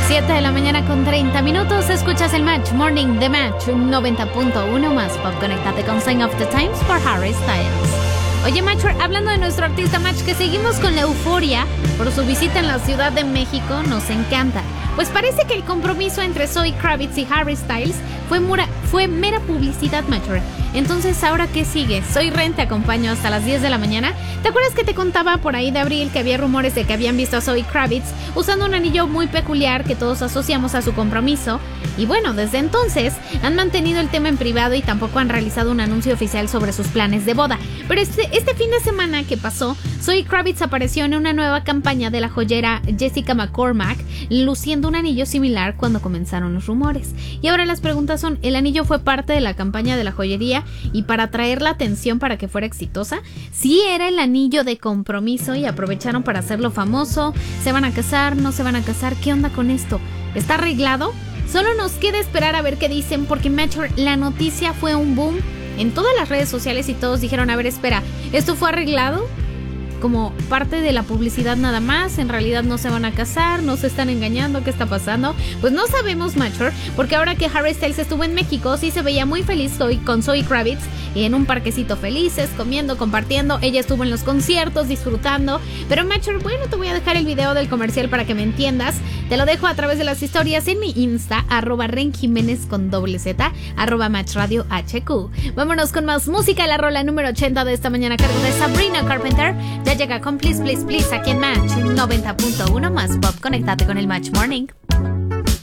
7 de la mañana con 30 minutos. Escuchas el Match Morning de Match 90.1 más pop. Conéctate con Sign of the Times por Harry Styles. Oye, Match, hablando de nuestro artista Match, que seguimos con la euforia por su visita en la Ciudad de México, nos encanta. Pues parece que el compromiso entre Zoe Kravitz y Harry Styles fue mera publicidad, Match. Entonces, ¿ahora qué sigue? Soy Ren, te acompaño hasta las 10 de la mañana. ¿Te acuerdas que te contaba por ahí de abril que había rumores de que habían visto a Zoe Kravitz usando un anillo muy peculiar que todos asociamos a su compromiso? Y bueno, desde entonces han mantenido el tema en privado y tampoco han realizado un anuncio oficial sobre sus planes de boda. Pero este fin de semana que pasó, Zoe Kravitz apareció en una nueva campaña de la joyera Jessica McCormack, luciendo un anillo similar cuando comenzaron los rumores. Y ahora las preguntas son, ¿el anillo fue parte de la campaña de la joyería y para atraer la atención para que fuera exitosa? ¿Sí era el anillo de compromiso y aprovecharon para hacerlo famoso? ¿Se van a casar? ¿No se van a casar? ¿Qué onda con esto? ¿Está arreglado? Solo nos queda esperar a ver qué dicen, porque la noticia fue un boom en todas las redes sociales y todos dijeron, a ver, espera, ¿esto fue arreglado? Como parte de la publicidad nada más, en realidad no se van a casar, no se están engañando, ¿qué está pasando? Pues no sabemos, Matcher, porque ahora que Harry Styles estuvo en México, sí se veía muy feliz con Zoe Kravitz y en un parquecito felices, comiendo, compartiendo. Ella estuvo en los conciertos, disfrutando. Pero Matcher, bueno, te voy a dejar el video del comercial para que me entiendas. Te lo dejo a través de las historias en mi Insta, @renjiménez con @, @matchradiohq. Vámonos con más música, la rola número 80 de esta mañana a cargo de Sabrina Carpenter. Ya llega con Please, Please, Please aquí en Match 90.1 más pop. Conéctate con el Match Morning.